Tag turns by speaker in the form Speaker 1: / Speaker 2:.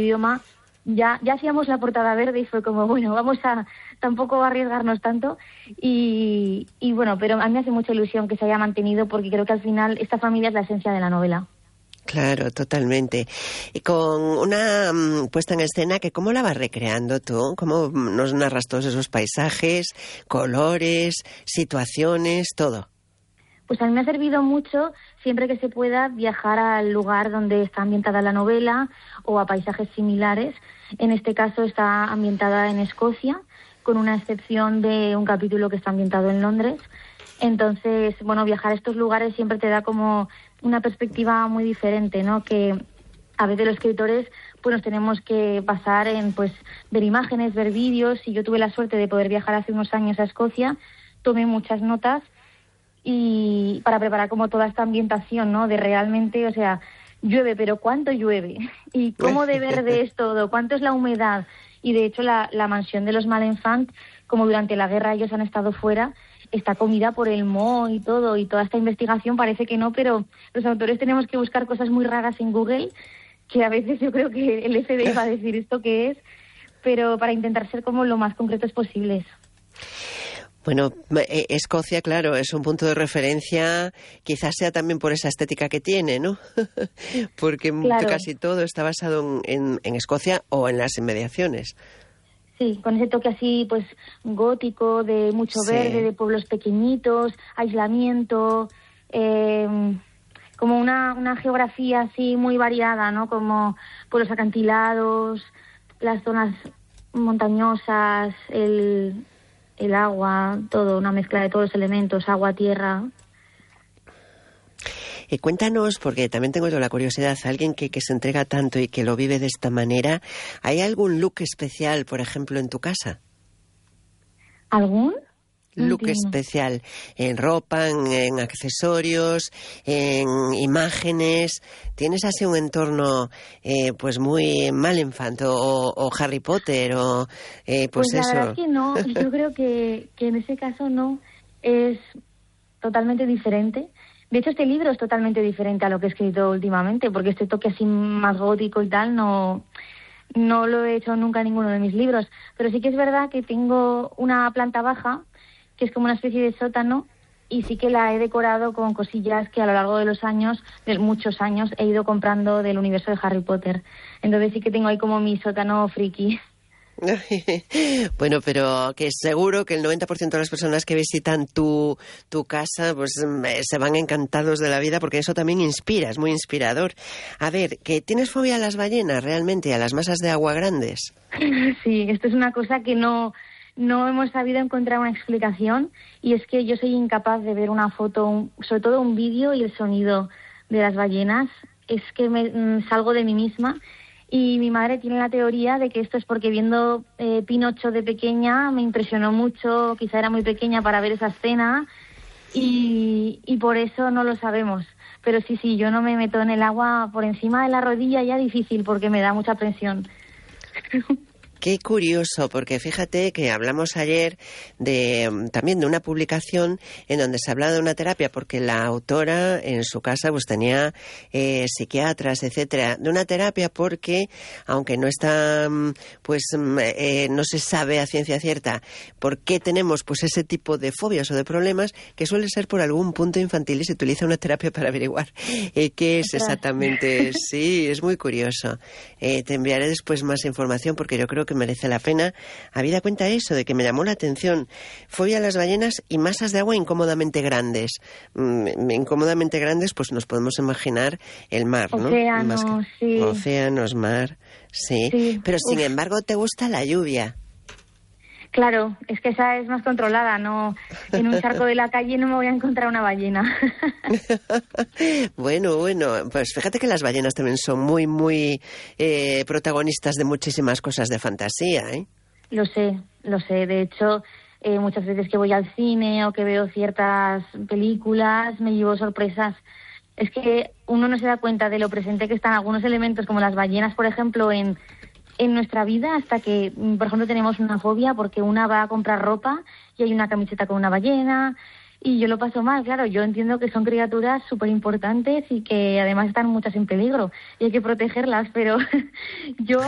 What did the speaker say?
Speaker 1: idioma, ya hacíamos la portada verde y fue como, bueno, vamos a tampoco arriesgarnos tanto. Y bueno, pero a mí me hace mucha ilusión que se haya mantenido, porque creo que al final esta familia es la esencia de la novela.
Speaker 2: Claro, totalmente. Y con una puesta en escena que, ¿cómo la vas recreando tú? ¿Cómo nos narras todos esos paisajes, colores, situaciones, todo?
Speaker 1: Pues a mí me ha servido mucho, siempre que se pueda, viajar al lugar donde está ambientada la novela o a paisajes similares. En este caso está ambientada en Escocia, con una excepción de un capítulo que está ambientado en Londres. Entonces, bueno, viajar a estos lugares siempre te da como una perspectiva muy diferente, ¿no? Que a veces los escritores pues nos tenemos que basar en pues ver imágenes, ver vídeos, y yo tuve la suerte de poder viajar hace unos años a Escocia, tomé muchas notas y para preparar como toda esta ambientación, ¿no? De realmente, o sea, llueve, pero ¿cuánto llueve? ¿Y cómo de verde es todo? ¿Cuánto es la humedad? Y de hecho la mansión de los Malenfant, como durante la guerra ellos han estado fuera, está comida por el moho y todo, y toda esta investigación parece que no, pero los autores tenemos que buscar cosas muy raras en Google, que a veces yo creo que el FBI va a decir esto qué es, pero para intentar ser como lo más concretos posibles.
Speaker 2: Bueno, Escocia, claro, es un punto de referencia, quizás sea también por esa estética que tiene, ¿no? Porque
Speaker 1: claro,
Speaker 2: casi todo está basado en Escocia o en las inmediaciones.
Speaker 1: Sí, con ese toque así, pues, gótico, de mucho verde, de pueblos pequeñitos, aislamiento, como una geografía así muy variada, ¿no? Como por los acantilados, las zonas montañosas, el agua, todo, una mezcla de todos los elementos, agua, tierra.
Speaker 2: Cuéntanos, porque también tengo yo la curiosidad, alguien que se entrega tanto y que lo vive de esta manera, ¿hay algún look especial, por ejemplo, en tu casa?
Speaker 1: ¿Algún?
Speaker 2: Look especial, en ropa, en accesorios, en imágenes. ¿Tienes así un entorno pues muy Malenfant o Harry Potter o pues
Speaker 1: la
Speaker 2: eso?
Speaker 1: verdad es que no, yo creo que en ese caso no, es totalmente diferente. De hecho, este libro es totalmente diferente a lo que he escrito últimamente, porque este toque así más gótico y tal no lo he hecho nunca en ninguno de mis libros. Pero sí que es verdad que tengo una planta baja, que es como una especie de sótano, y sí que la he decorado con cosillas que a lo largo de los años, de muchos años, he ido comprando del universo de Harry Potter. Entonces sí que tengo ahí como mi sótano friki.
Speaker 2: Bueno, pero que seguro que el 90% de las personas que visitan tu casa pues se van encantados de la vida, porque eso también inspira, es muy inspirador. A ver, ¿que tienes fobia a las ballenas realmente, a las masas de agua grandes?
Speaker 1: Sí, esto es una cosa que no hemos sabido encontrar una explicación, y es que yo soy incapaz de ver una foto, sobre todo un vídeo y el sonido de las ballenas. Es que me salgo de mí misma. Y mi madre tiene la teoría de que esto es porque viendo Pinocho de pequeña me impresionó mucho, quizá era muy pequeña para ver esa escena, y por eso no lo sabemos. Pero sí, yo no me meto en el agua por encima de la rodilla, ya difícil, porque me da mucha presión.
Speaker 2: Qué curioso, porque fíjate que hablamos ayer también de una publicación en donde se habla de una terapia, porque la autora en su casa pues tenía psiquiatras, etcétera, de una terapia porque, aunque no está, pues no se sabe a ciencia cierta por qué tenemos pues ese tipo de fobias o de problemas, que suele ser por algún punto infantil, y se utiliza una terapia para averiguar qué es exactamente. Sí, es muy curioso. Te enviaré después más información, porque yo creo que merece la pena. Habida cuenta eso, de que me llamó la atención. Fobia a las ballenas y masas de agua incómodamente grandes. Incómodamente grandes, pues nos podemos imaginar el mar, ¿no?
Speaker 1: Océanos, sí.
Speaker 2: Océanos, mar, sí. Pero sin embargo, ¿te gusta la lluvia?
Speaker 1: Claro, es que esa es más controlada, no en un charco de la calle no me voy a encontrar una ballena.
Speaker 2: Bueno, pues fíjate que las ballenas también son muy, muy protagonistas de muchísimas cosas de fantasía, ¿eh?
Speaker 1: Lo sé, de hecho, muchas veces que voy al cine o que veo ciertas películas me llevo sorpresas. Es que uno no se da cuenta de lo presente que están algunos elementos, como las ballenas, por ejemplo, en nuestra vida, hasta que, por ejemplo, tenemos una fobia porque una va a comprar ropa y hay una camiseta con una ballena, y yo lo paso mal. Claro, yo entiendo que son criaturas súper importantes y que además están muchas en peligro y hay que protegerlas, pero yo